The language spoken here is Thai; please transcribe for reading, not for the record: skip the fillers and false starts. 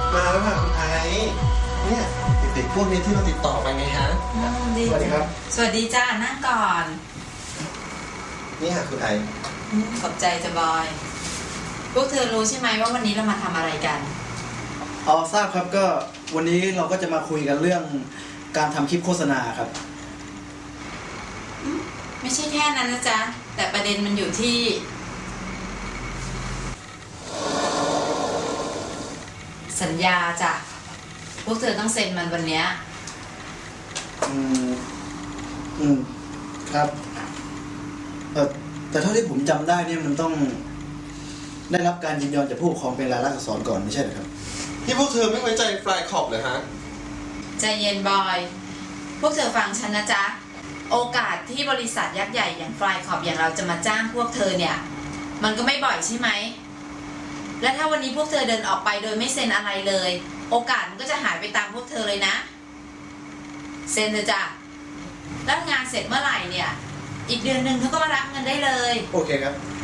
มาแล้วค่ะคุณไอเนี่ยเด็กๆพวกนี้ที่เราติดต่อไปไงฮะสวัสดีครับสวัสดีจ้านั่งก่อนนี่ค่ะคุณไอขอบใจจะบอยพวกเธอรู้ใช่ไหมว่าวันนี้เรามาทำอะไรกันทราบครับก็วันนี้เราก็จะมาคุยกันเรื่องการทำคลิปโฆษณาครับไม่ใช่แค่นั้นนะจ๊ะแต่ประเด็นมันอยู่ที่สัญญาจ้ะพวกเธอต้องเซ็นมันวันนี้ครับแต่เท่าที่ผมจำได้เนี่ยมันต้องได้รับการยินยอมจากผู้ปกครองเป็นลายลักษณ์อักษรก่อนไม่ใช่หรอครับที่พวกเธอไม่ไว้ใจฟลายขอบเลยฮะใจเย็นบอยพวกเธอฟังฉันนะจ๊ะโอกาสที่บริษัทยักษ์ใหญ่อย่างฟลายขอบอย่างเราจะมาจ้างพวกเธอเนี่ยมันก็ไม่บ่อยใช่ไหมและถ้าวันนี้พวกเธอเดินออกไปโดยไม่เซ็นอะไรเลยโอกาสมันก็จะหายไปตามพวกเธอเลยนะเซ็นเลยจ้ะแล้วงานเสร็จเมื่อไหร่เนี่ยอีกเดือนหนึ่งเธอก็มารับเงินได้เลยโอเคครับ